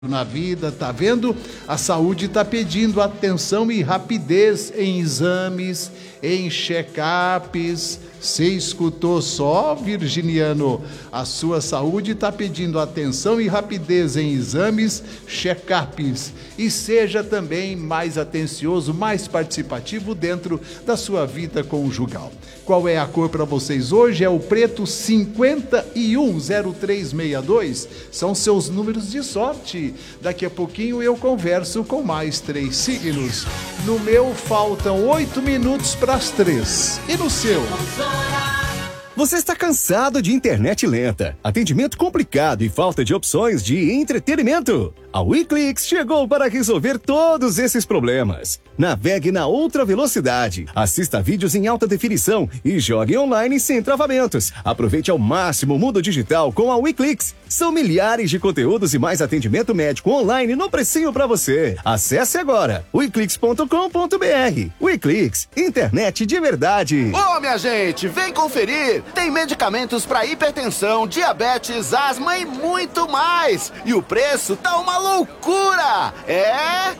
na vida, tá vendo? A saúde está pedindo atenção e rapidez em exames, em check-ups. Você escutou só, virginiano? A sua saúde está pedindo atenção e rapidez em exames, check-ups. E seja também mais atencioso, mais participativo dentro da sua vida conjugal. Qual é a cor para vocês hoje? É o preto 510362. São seus números de sorte. Daqui a pouquinho eu converso com mais 3 signos. No meu faltam 8 minutos para as 3. E no seu? Você está cansado de internet lenta, atendimento complicado e falta de opções de entretenimento? A WeClix chegou para resolver todos esses problemas. Navegue na outra velocidade, assista vídeos em alta definição e jogue online sem travamentos. Aproveite ao máximo o mundo digital com a WeClix. São milhares de conteúdos e mais atendimento médico online no precinho para você. Acesse agora weclix.com.br. WeClix, internet de verdade. Ô, minha gente, vem conferir! Tem medicamentos para hipertensão, diabetes, asma e muito mais. E o preço tá uma loucura! É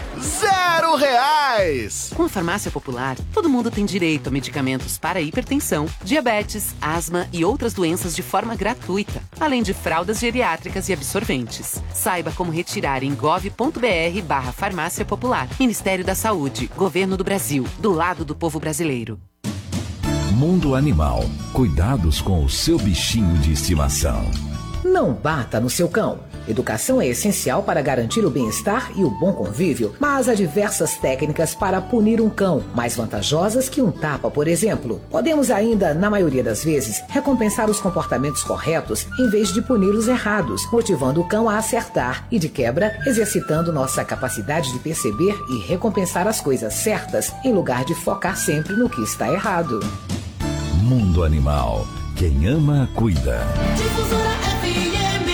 R$0. Com a Farmácia Popular, todo mundo tem direito a medicamentos para hipertensão, diabetes, asma e outras doenças de forma gratuita, além de fraldas geriátricas e absorventes. Saiba como retirar em gov.br/Farmácia Popular. Ministério da Saúde, Governo do Brasil, do lado do povo brasileiro. Mundo Animal. Cuidados com o seu bichinho de estimação. Não bata no seu cão. Educação é essencial para garantir o bem-estar e o bom convívio, mas há diversas técnicas para punir um cão, mais vantajosas que um tapa, por exemplo. Podemos ainda, na maioria das vezes, recompensar os comportamentos corretos em vez de punir os errados, motivando o cão a acertar e, de quebra, exercitando nossa capacidade de perceber e recompensar as coisas certas, em lugar de focar sempre no que está errado. Mundo Animal. Quem ama, cuida. Difusora FM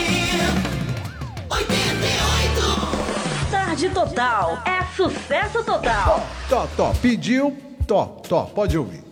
88. Tarde Total. É sucesso total. Pediu, pode ouvir.